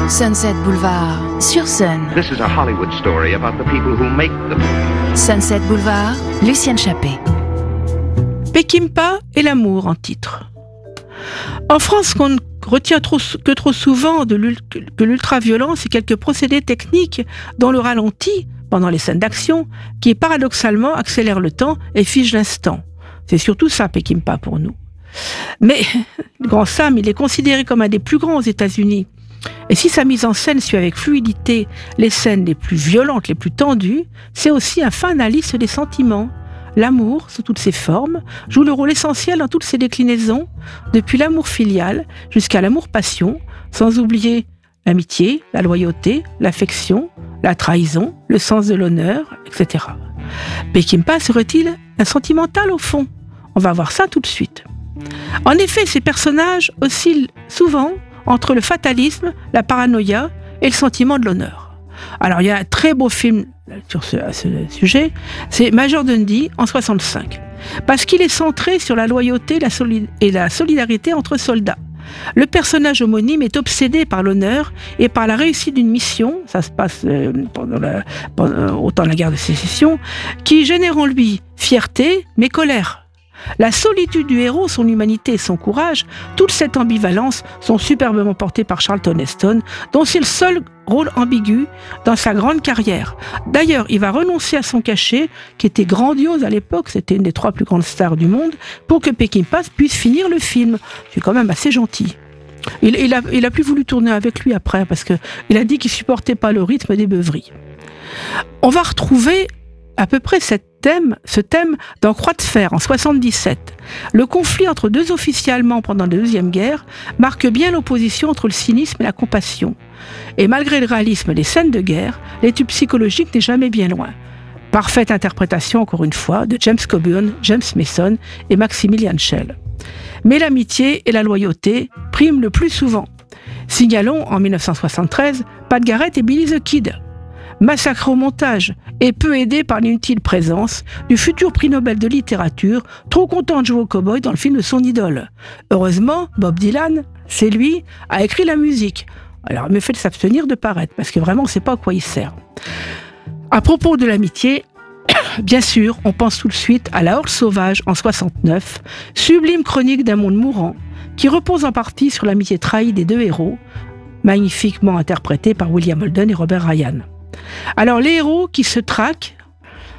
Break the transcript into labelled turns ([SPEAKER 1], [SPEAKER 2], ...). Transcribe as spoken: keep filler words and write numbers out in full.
[SPEAKER 1] Sunset Boulevard, sur Sun.
[SPEAKER 2] This is a Hollywood story about the people who make them.
[SPEAKER 1] Sunset Boulevard, Lucienne Chappé.
[SPEAKER 3] Peckinpah et l'amour en titre. En France, qu'on ne retient trop, que trop souvent de l'ul- que l'ultraviolence et quelques procédés techniques dont le ralenti, pendant les scènes d'action, qui paradoxalement accélère le temps et fige l'instant. C'est surtout ça, Peckinpah, pour nous. Mais le grand Sam, il est considéré comme un des plus grands aux États-Unis. Et si sa mise en scène suit avec fluidité les scènes les plus violentes, les plus tendues, c'est aussi un fin analyste des sentiments. L'amour, sous toutes ses formes, joue le rôle essentiel dans toutes ses déclinaisons, depuis l'amour filial jusqu'à l'amour-passion, sans oublier l'amitié, la loyauté, l'affection, la trahison, le sens de l'honneur, et cetera. Peckinpah serait-il un sentimental au fond ? On va voir ça tout de suite. En effet, ces personnages oscillent souvent entre le fatalisme, la paranoïa et le sentiment de l'honneur. Alors, il y a un très beau film sur ce, à ce sujet, c'est Major Dundee en soixante-cinq, parce qu'il est centré sur la loyauté la soli- et la solidarité entre soldats. Le personnage homonyme est obsédé par l'honneur et par la réussite d'une mission, ça se passe euh, pendant, la, pendant au temps de la guerre de sécession, qui génère en lui fierté mais colère. La solitude du héros, son humanité et son courage, toute cette ambivalence sont superbement portées par Charlton Heston, dont c'est le seul rôle ambigu dans sa grande carrière. D'ailleurs, il va renoncer à son cachet, qui était grandiose à l'époque, c'était une des trois plus grandes stars du monde, pour que Peckinpah puisse finir le film. C'est quand même assez gentil. Il, il, a, il a plus voulu tourner avec lui après, parce qu'il a dit qu'il supportait pas le rythme des beuveries. On va retrouver à peu près cette thème, ce thème dans Croix de fer en soixante-dix-sept. Le conflit entre deux officiers allemands pendant la Deuxième Guerre marque bien l'opposition entre le cynisme et la compassion. Et malgré le réalisme des scènes de guerre, l'étude psychologique n'est jamais bien loin. Parfaite interprétation, encore une fois, de James Coburn, James Mason et Maximilian Schell. Mais l'amitié et la loyauté priment le plus souvent. Signalons, en dix-neuf cent soixante-treize, Pat Garrett et Billy the Kid. Massacré au montage et peu aidé par l'inutile présence du futur prix Nobel de littérature, trop content de jouer au cow-boy dans le film de son idole. Heureusement, Bob Dylan, c'est lui, a écrit la musique. Alors, il me fait de s'abstenir de paraître, parce que vraiment, on ne sait pas à quoi il sert. À propos de l'amitié, bien sûr, on pense tout de suite à La Horde sauvage en soixante-neuf, sublime chronique d'un monde mourant, qui repose en partie sur l'amitié trahie des deux héros, magnifiquement interprétés par William Holden et Robert Ryan. Alors les héros qui se traquent